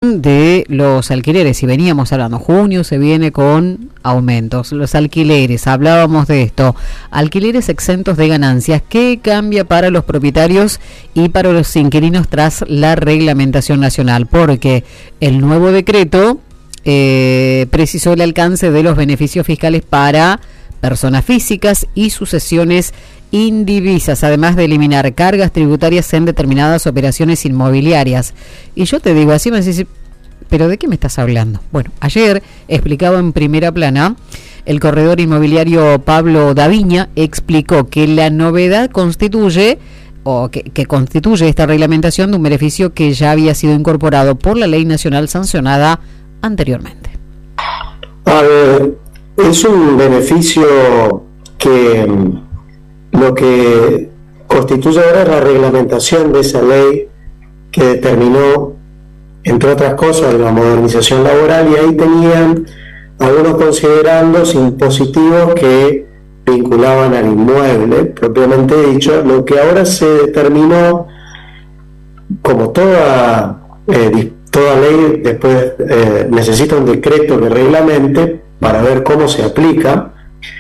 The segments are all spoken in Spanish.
cuestión de los alquileres, y veníamos hablando, junio se viene con aumentos, los alquileres, hablábamos de esto, alquileres exentos de ganancias, ¿qué cambia para los propietarios y para los inquilinos tras la reglamentación nacional? Porque el nuevo decreto precisó el alcance de los beneficios fiscales para personas físicas y sucesiones indivisas, además de eliminar cargas tributarias en determinadas operaciones inmobiliarias. Y yo te digo, así me decís, ¿pero de qué me estás hablando? Bueno, ayer explicaba en Primera Plana, el corredor inmobiliario Pablo Daviña explicó que la novedad constituye que constituye esta reglamentación de un beneficio que ya había sido incorporado por la ley nacional sancionada anteriormente. A ver, es un beneficio que lo que constituye ahora es la reglamentación de esa ley que determinó, entre otras cosas, la modernización laboral, y ahí tenían algunos considerandos impositivos que vinculaban al inmueble, propiamente dicho. Lo que ahora se determinó, como toda ley después necesita un decreto que reglamente para ver cómo se aplica,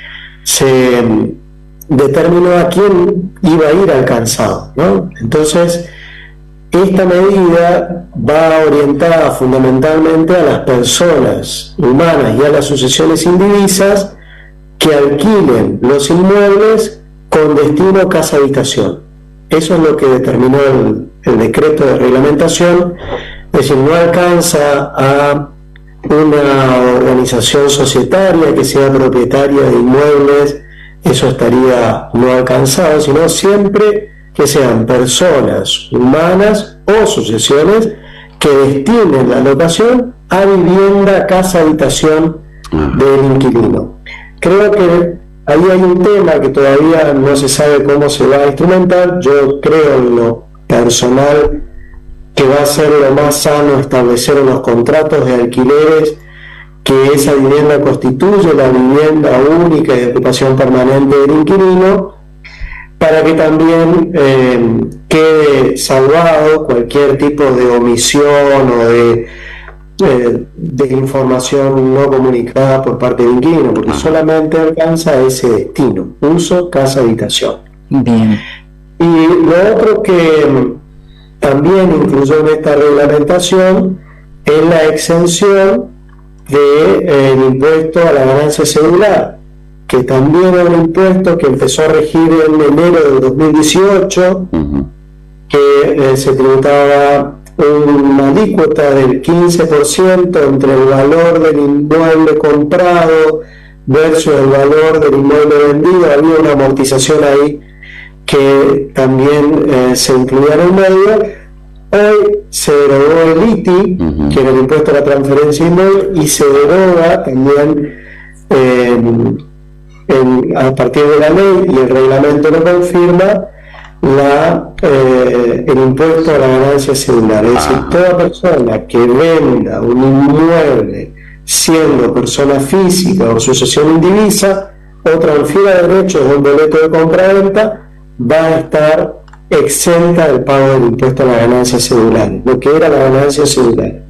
se determinó a quién iba a ir alcanzado, ¿no? Entonces, esta medida va orientada fundamentalmente a las personas humanas y a las sucesiones indivisas que alquilen los inmuebles con destino casa-habitación. Eso es lo que determinó el decreto de reglamentación. Es decir, no alcanza a una organización societaria que sea propietaria de inmuebles, eso estaría no alcanzado, sino siempre que sean personas humanas o sucesiones que destinen la locación a vivienda, casa, habitación del inquilino. Creo que ahí hay un tema que todavía no se sabe cómo se va a instrumentar. Yo creo en lo personal que va a ser lo más sano establecer en los contratos de alquileres que esa vivienda constituye la vivienda única y de ocupación permanente del inquilino, para que también quede salvado cualquier tipo de omisión o de información no comunicada por parte del inquilino, porque solamente alcanza ese destino: uso, casa, habitación. Bien. Y lo otro que también incluyó en esta reglamentación es la exención del impuesto a la ganancia celular, que también es un impuesto que empezó a regir en enero del 2018, que se tributaba una alícuota del 15% entre el valor del inmueble comprado versus el valor del inmueble vendido. Había una amortización ahí que también se incluía en el medio. Hoy se derogó el ITI, que era el impuesto a la transferencia inmueble, y se deroga también a partir de la ley, y el reglamento lo confirma, el impuesto a la ganancia celular. Es decir, toda persona que venda un inmueble siendo persona física o sucesión indivisa o transfiera derechos de un boleto de compra-venta va a estar exenta del pago del impuesto a la ganancia celular, lo que era la ganancia celular.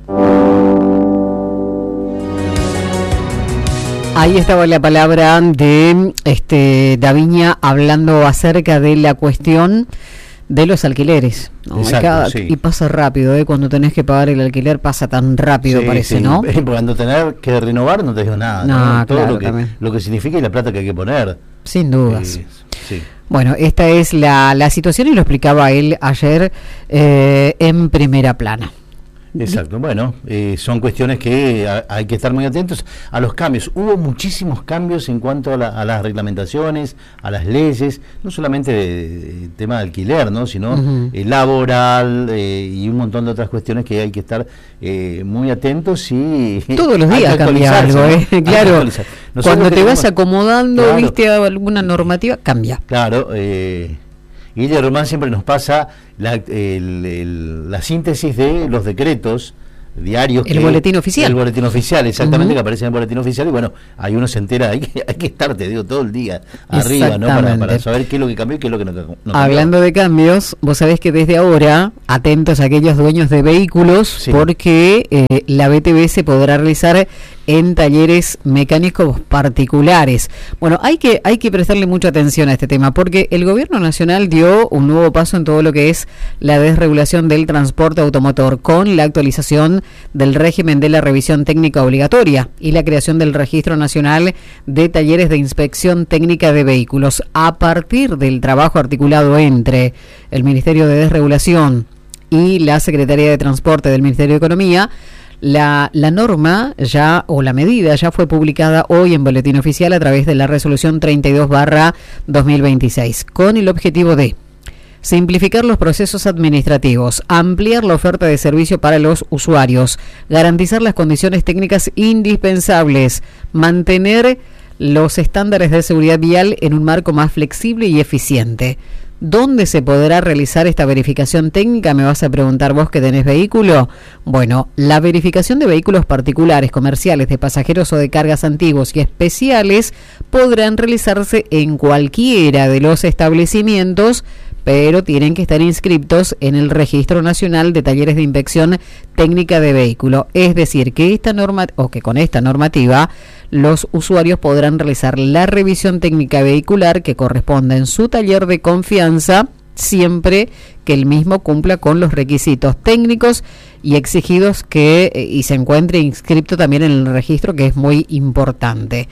Ahí estaba la palabra de Daviña hablando acerca de la cuestión de los alquileres, ¿no? Exacto, sí. Y pasa rápido, cuando tenés que pagar el alquiler pasa tan rápido, parece, sí. ¿No? Cuando tener que renovar no te digo nada, no, todo claro, lo que significa y la plata que hay que poner. Sin dudas. Sí. Bueno, esta es la situación, y lo explicaba él ayer en Primera Plana. Exacto, bueno, son cuestiones que hay que estar muy atentos a los cambios. Hubo muchísimos cambios en cuanto a las reglamentaciones, a las leyes, no solamente de tema de alquiler, ¿no? Sino laboral y un montón de otras cuestiones que hay que estar muy atentos, y todos los días cambia algo, ¿no? Claro, cuando te vas acomodando, claro, viste alguna normativa, cambia. Claro, Guille Román siempre nos pasa la síntesis de los decretos diarios. El boletín oficial. El boletín oficial, exactamente, que aparece en el boletín oficial, y bueno, ahí uno se entera, hay que estar, te digo, todo el día arriba, ¿no? Para saber qué es lo que cambió y qué es lo que no cambió. Hablando de cambios, vos sabés que desde ahora, atentos a aquellos dueños de vehículos, sí, porque la BTV se podrá realizar en talleres mecánicos particulares. Bueno, hay que prestarle mucha atención a este tema, porque el gobierno nacional dio un nuevo paso en todo lo que es la desregulación del transporte automotor, con la actualización del régimen de la revisión técnica obligatoria y la creación del Registro Nacional de Talleres de Inspección Técnica de Vehículos. A partir del trabajo articulado entre el Ministerio de Desregulación y la Secretaría de Transporte del Ministerio de Economía, la norma ya, o la medida ya fue publicada hoy en Boletín Oficial a través de la resolución 32/2026, con el objetivo de simplificar los procesos administrativos, ampliar la oferta de servicio para los usuarios, garantizar las condiciones técnicas indispensables, mantener los estándares de seguridad vial en un marco más flexible y eficiente. ¿Dónde se podrá realizar esta verificación técnica? Me vas a preguntar vos que tenés vehículo. Bueno, la verificación de vehículos particulares, comerciales, de pasajeros o de cargas antiguos y especiales podrán realizarse en cualquiera de los establecimientos, pero tienen que estar inscriptos en el Registro Nacional de Talleres de Inspección Técnica de Vehículo. Es decir, que con esta normativa los usuarios podrán realizar la revisión técnica vehicular que corresponda en su taller de confianza, siempre que el mismo cumpla con los requisitos técnicos y exigidos y se encuentre inscripto también en el registro, que es muy importante.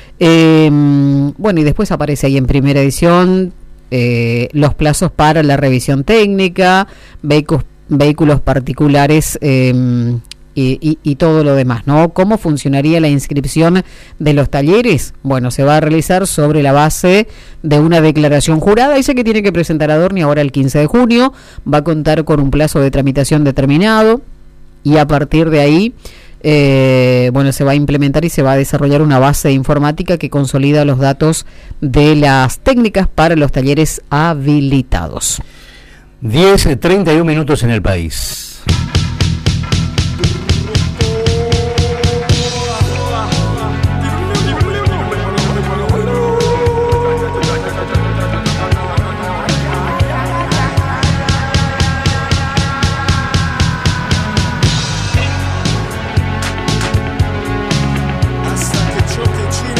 Bueno, y después aparece ahí en primera edición los plazos para la revisión técnica, vehículos particulares y todo lo demás, ¿no? ¿Cómo funcionaría la inscripción de los talleres? Bueno, se va a realizar sobre la base de una declaración jurada. Dice que tiene que presentar Adorni ahora el 15 de junio, va a contar con un plazo de tramitación determinado y a partir de ahí se va a implementar y se va a desarrollar una base informática que consolida los datos de las técnicas para los talleres habilitados. 10:31 en el país.